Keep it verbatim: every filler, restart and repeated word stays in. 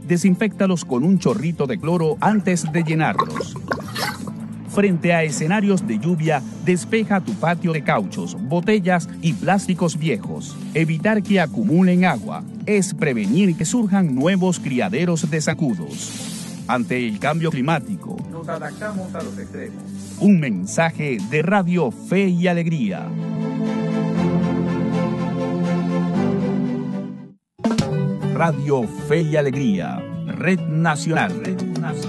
Desinféctalos con un chorrito de cloro antes de llenarlos. Frente a escenarios de lluvia, despeja tu patio de cauchos, botellas y plásticos viejos. Evitar que acumulen agua es prevenir que surjan nuevos criaderos de zancudos. Ante el cambio climático, nos adaptamos a los extremos. Un mensaje de Radio Fe y Alegría. Radio Fe y Alegría, Red Nacional.